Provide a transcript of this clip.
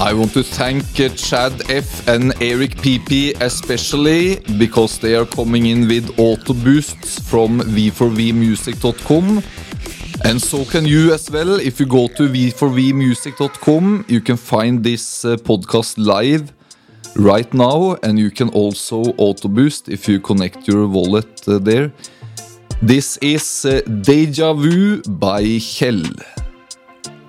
I want to thank Chad F and Eric PP especially because they are coming in with auto boosts from v4vmusic.com. And so can you as well. If you go to v4vmusic.com, you can find this podcast live right now, and you can also auto boost if you connect your wallet there. This is Deja Vu by Kjell.